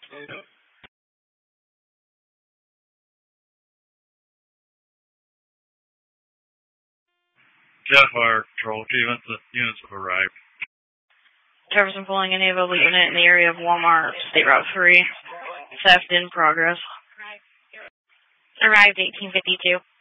Jet Fire Patrol, units have arrived. Jefferson pulling any available unit in the area of Walmart, State Route 3. Theft in progress. Arrived 1852.